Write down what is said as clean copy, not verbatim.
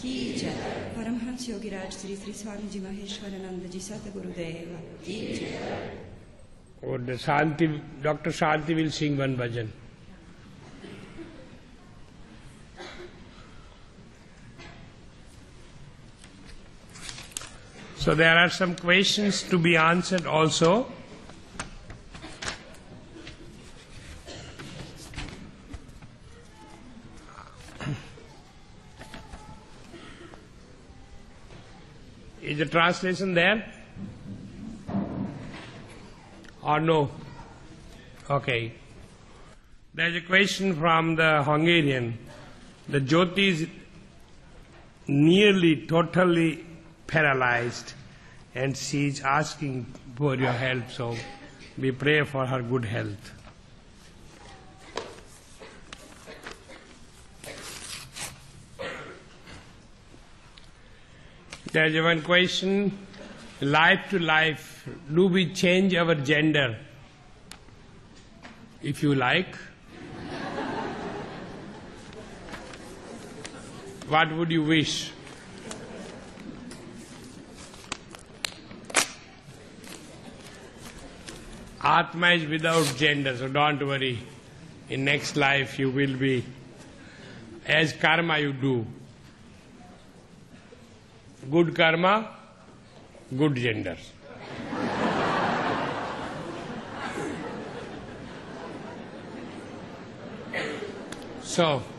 की जय। परमहंस योगीराज श्री श्री स्वामी जी महेश्वरानंद जी सतगुरुदेव की जय। Or the Shanti, Dr. Shanti will sing one bhajan. So there are some questions to be answered also. Is the translation there? Or no? Okay. There is a question from the Hungarian. The Jyoti is nearly totally paralyzed and she is asking for your help, so we pray for her good health. There is one question, life to life, do we change our gender? If you like. What would you wish? Atma is without gender, so don't worry. In next life you will be, as karma you do. Good karma, good gender. So,